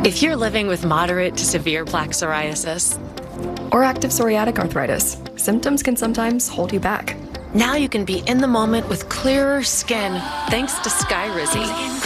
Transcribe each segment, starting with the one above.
If you're living with moderate to severe plaque psoriasis or active psoriatic arthritis, symptoms can sometimes hold you back. Now you can be in the moment with clearer skin thanks to Skyrizi.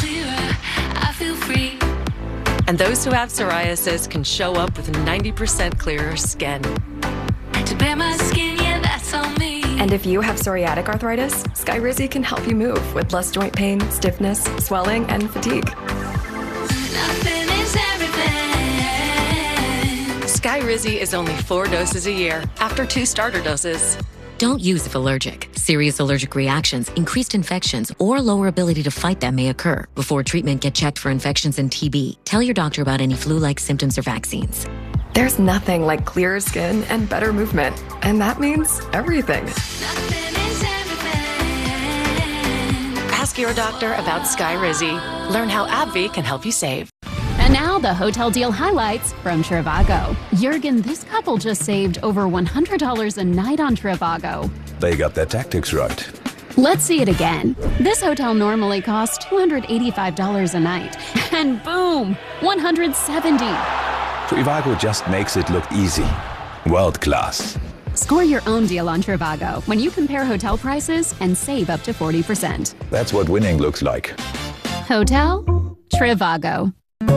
And those who have psoriasis can show up with 90% clearer skin. To bare my skin, yeah, that's on me. And if you have psoriatic arthritis, Skyrizi can help you move with less joint pain, stiffness, swelling, and fatigue. Nothing is everything. Skyrizi is only 4 doses a year after 2 starter doses. Don't use if allergic. Serious allergic reactions, increased infections, or lower ability to fight them may occur. Before treatment, get checked for infections and TB. Tell your doctor about any flu-like symptoms or vaccines. There's nothing like clearer skin and better movement, and that means everything. Nothing is everything. Ask your doctor about Skyrizi. Learn how AbbVie can help you save. And now the hotel deal highlights from Trivago. Jurgen, this couple just saved over $100 a night on Trivago. They got their tactics right. Let's see it again. This hotel normally costs $285 a night. And boom, $170. Trivago just makes it look easy. World class. Score your own deal on Trivago when you compare hotel prices and save up to 40%. That's what winning looks like. Hotel Trivago.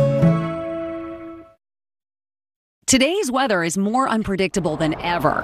Today's weather is more unpredictable than ever.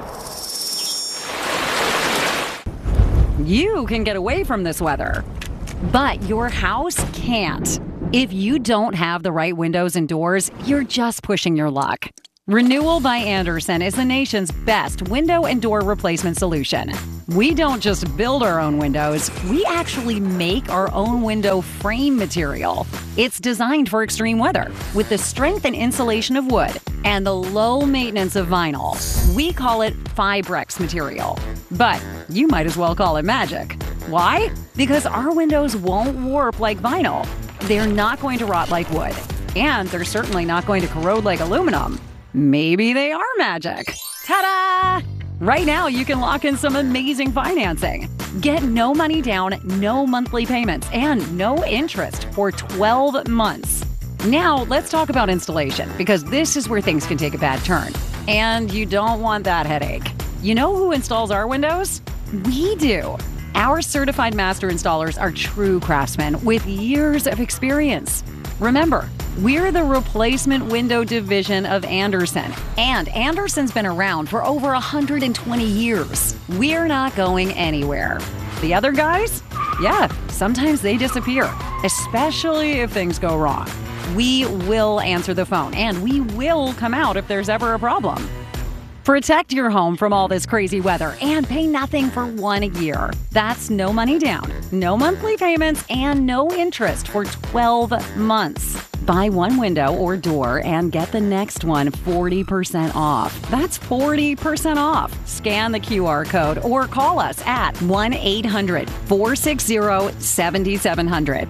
You can get away from this weather, but your house can't. If you don't have the right windows and doors, you're just pushing your luck. Renewal by Andersen is the nation's best window and door replacement solution. We don't just build our own windows, we actually make our own window frame material. It's designed for extreme weather with the strength and insulation of wood and the low maintenance of vinyl. We call it Fibrex material, but you might as well call it magic. Why? Because our windows won't warp like vinyl. They're not going to rot like wood, and they're certainly not going to corrode like aluminum. Maybe they are magic. Ta-da! Right now, you can lock in some amazing financing. Get no money down, no monthly payments, and no interest for 12 months. Now, let's talk about installation, because this is where things can take a bad turn. And you don't want that headache. You know who installs our windows? We do. Our certified master installers are true craftsmen with years of experience. Remember, we're the replacement window division of Andersen, and Andersen's been around for over 120 years. We're not going anywhere. The other guys? Yeah, sometimes they disappear, especially if things go wrong. We will answer the phone, and we will come out if there's ever a problem. Protect your home from all this crazy weather and pay nothing for 1 year. That's no money down, no monthly payments, and no interest for 12 months. Buy one window or door and get the next one 40% off. That's 40% off. Scan the QR code or call us at 1-800-460-7700.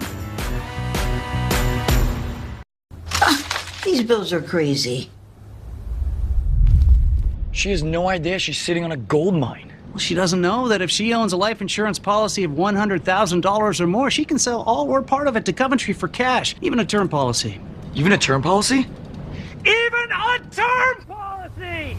These bills are crazy. She has no idea she's sitting on a gold mine. Well, she doesn't know that if she owns a life insurance policy of $100,000 or more, she can sell all or part of it to Coventry for cash, even a term policy. Even a term policy? Even a term policy!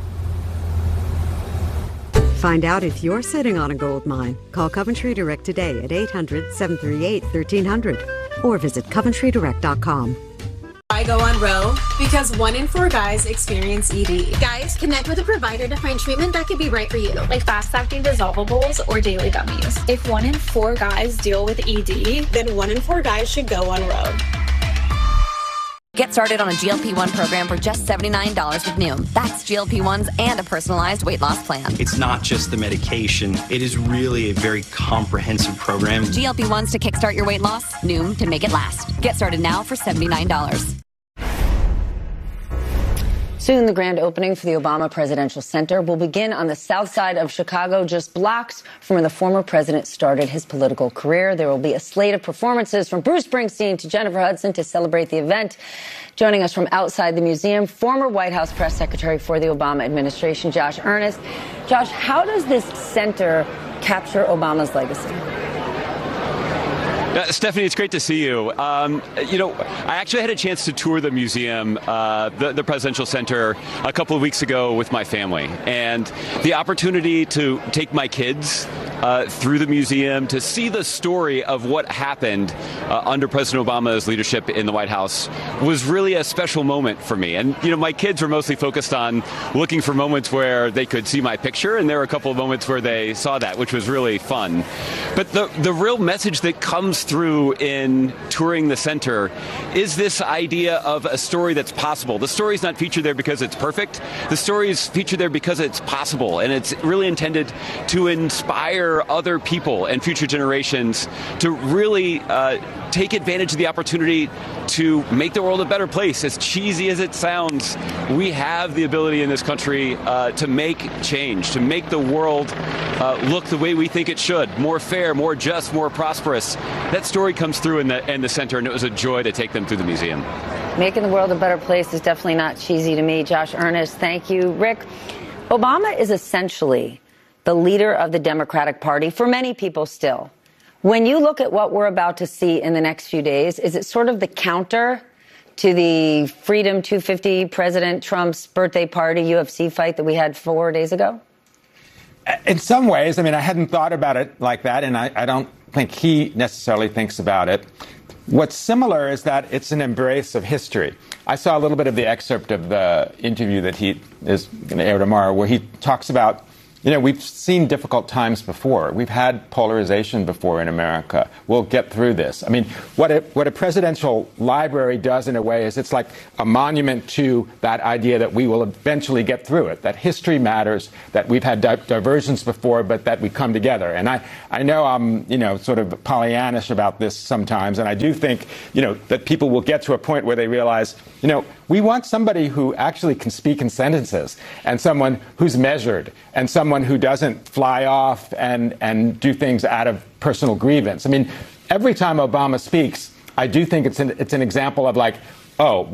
Find out if you're sitting on a gold mine. Call Coventry Direct today at 800-738-1300 or visit coventrydirect.com. I go on Roe because 1 in 4 guys experience ED. Guys, connect with a provider to find treatment that could be right for you, like fast-acting dissolvables or daily gummies. If 1 in 4 guys deal with ED, then 1 in 4 guys should go on Roe. Get started on a GLP-1 program for just $79 with Noom. That's GLP-1s and a personalized weight loss plan. It's not just the medication. It is really a very comprehensive program. GLP-1s to kickstart your weight loss. Noom to make it last. Get started now for $79. Soon, the grand opening for the Obama Presidential Center will begin on the south side of Chicago, just blocks from where the former president started his political career. There will be a slate of performances from Bruce Springsteen to Jennifer Hudson to celebrate the event. Joining us from outside the museum, former White House press secretary for the Obama administration, Josh Earnest. Josh, how does this center capture Obama's legacy? Stephanie, it's great to see you. I actually had a chance to tour the museum, the Presidential Center, a couple of weeks ago with my family. And the opportunity to take my kids through the museum to see the story of what happened under President Obama's leadership in the White House was really a special moment for me. And, my kids were mostly focused on looking for moments where they could see my picture, and there were a couple of moments where they saw that, which was really fun. But the real message that comes through in touring the center is this idea of a story that's possible. The story's not featured there because it's perfect. The story is featured there because it's possible, and it's really intended to inspire other people and future generations to really take advantage of the opportunity to make the world a better place. As cheesy as it sounds, we have the ability in this country to make change, to make the world look the way we think it should. More fair, more just, more prosperous. That story comes through in the center, and it was a joy to take them through the museum. Making the world a better place is definitely not cheesy to me. Josh Earnest, thank you. Rick, Obama is essentially the leader of the Democratic Party for many people still. When you look at what we're about to see in the next few days, is it sort of the counter to the Freedom 250 President Trump's birthday party UFC fight that we had 4 days ago? In some ways. I mean, I hadn't thought about it like that, and I don't think he necessarily thinks about it. What's similar is that it's an embrace of history. I saw a little bit of the excerpt of the interview that he is going to air tomorrow, where he talks about, we've seen difficult times before. We've had polarization before in America. We'll get through this. I mean, what a presidential library does in a way is it's like a monument to that idea that we will eventually get through it, that history matters, that we've had diversions before, but that we come together. And I know I'm, sort of Pollyannish about this sometimes, and I do think, that people will get to a point where they realize, we want somebody who actually can speak in sentences, and someone who's measured, and someone who doesn't fly off and do things out of personal grievance. I mean, every time Obama speaks, I do think it's an example of like, oh,